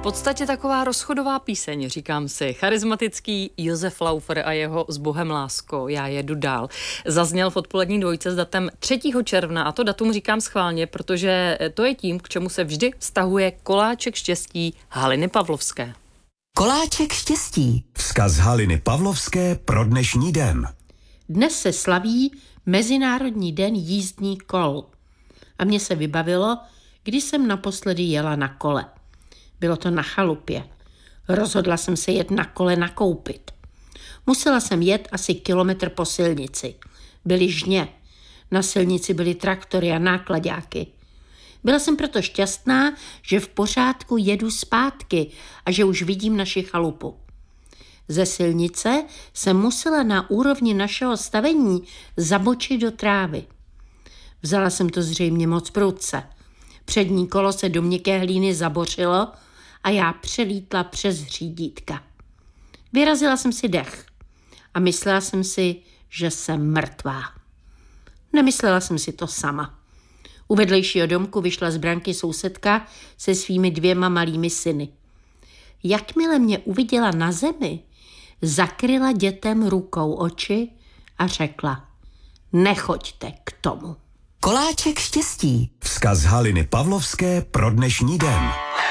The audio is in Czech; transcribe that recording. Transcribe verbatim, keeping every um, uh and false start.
podstatě taková rozchodová píseň, říkám si. Charismatický Josef Laufer a jeho S Bohem lásko, já jedu dál. Zazněl v odpolední dvojce s datem třetího června a to datum říkám schválně, protože to je tím, k čemu se vždy vztahuje koláček štěstí Haliny Pavlovské. Koláček štěstí. Vzkaz Haliny Pavlovské pro dnešní den. Dnes se slaví Mezinárodní den jízdních kol. A mně se vybavilo, když jsem naposledy jela na kole. Bylo to na chalupě. Rozhodla jsem se jet na kole nakoupit. Musela jsem jet asi kilometr po silnici. Byly žně. Na silnici byly traktory a náklaďáky. Byla jsem proto šťastná, že v pořádku jedu zpátky a že už vidím naši chalupu. Ze silnice jsem musela na úrovni našeho stavení zabočit do trávy. Vzala jsem to zřejmě moc prudce. Přední kolo se do měkké hlíny zabořilo a já přelítla přes řídítka. Vyrazila jsem si dech a myslela jsem si, že jsem mrtvá. Nemyslela jsem si to sama. U vedlejšího domku vyšla z branky sousedka se svými dvěma malými syny. Jakmile mě uviděla na zemi, zakryla dětem rukou oči a řekla: nechoďte k tomu. Koláček štěstí. Vzkaz Haliny Pavlovské pro dnešní den.